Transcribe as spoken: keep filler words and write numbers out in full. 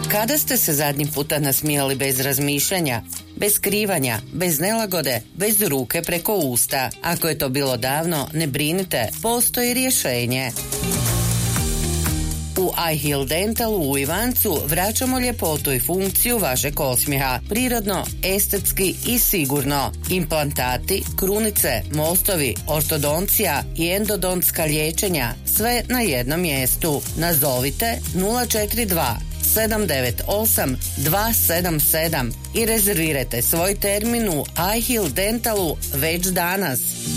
Kada ste se zadnji puta nasmijali bez razmišljanja, bez skrivanja, bez nelagode, bez ruke preko usta? Ako je to bilo davno, ne brinite, postoji rješenje. U iHeal Dentalu u Ivancu vraćamo ljepotu i funkciju vašeg osmijeha, prirodno, estetski i sigurno. Implantati, krunice, mostovi, ortodoncija i endodontska liječenja, sve na jednom mjestu. Nazovite nula četiri dva sedam devet osam dva sedam sedam i rezervirajte svoj termin u iHeal Dentalu već danas.